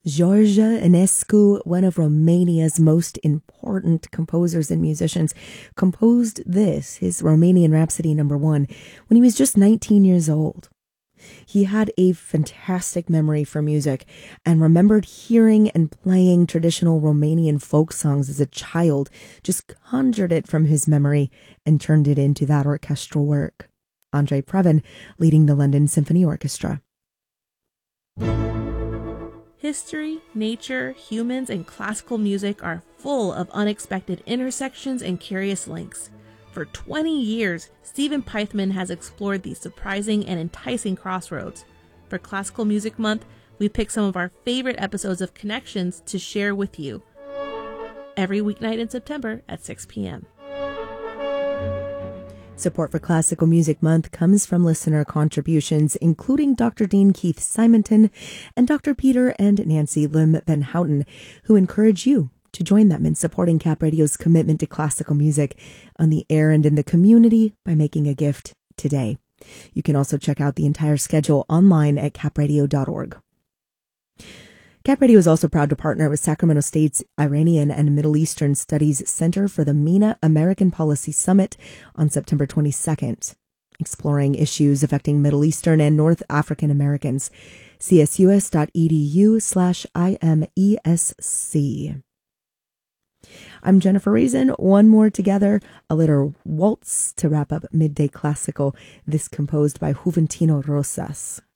George Enescu, one of Romania's most important composers and musicians, composed this, his Romanian Rhapsody No. 1, when he was just 19 years old. He had a fantastic memory for music and remembered hearing and playing traditional Romanian folk songs as a child, just conjured it from his memory and turned it into that orchestral work. Andrei Previn, leading the London Symphony Orchestra. History, nature, humans, and classical music are full of unexpected intersections and curious links. For 20 years, Stephen Pythman has explored these surprising and enticing crossroads. For Classical Music Month, we picked some of our favorite episodes of Connections to share with you every weeknight in September at 6 p.m. Support for Classical Music Month comes from listener contributions, including Dr. Dean Keith Simonton and Dr. Peter and Nancy Lim Van Houten, who encourage you to join them in supporting Cap Radio's commitment to classical music on the air and in the community by making a gift today. You can also check out the entire schedule online at capradio.org. Cap Radio is also proud to partner with Sacramento State's Iranian and Middle Eastern Studies Center for the MENA American Policy Summit on September 22nd, exploring issues affecting Middle Eastern and North African Americans. csus.edu/IMESC. I'm Jennifer Reason. One more together, a little waltz to wrap up Midday Classical, this composed by Juventino Rosas.